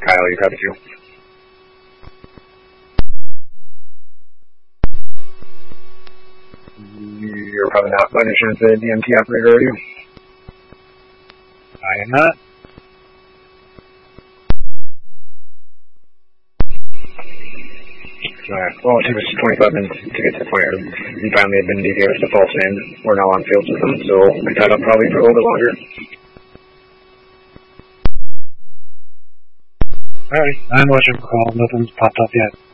Kyle, you copy too. You're probably not by any chance a DMT operator, are you? I am not. Alright, well, it took us 25 minutes to get to the point where we finally had been gave us the false name. We're now on field system, so I thought I'll probably for a little bit longer. Alright, I'm watching the call. Nothing's popped up yet.